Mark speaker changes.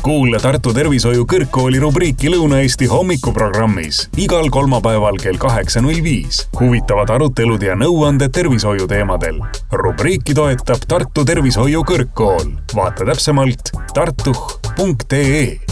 Speaker 1: Kuule Tartu Tervishoiu Kõrgkooli rubriiki Lõuna-Eesti hommikuprogrammis igal kolmapäeval kell 8.05. Huvitavad arutelud ja nõuanded tervishoiu teemadel. Rubriiki toetab Tartu Tervishoiu Kõrgkool. Vaata täpsemalt tartuh.ee.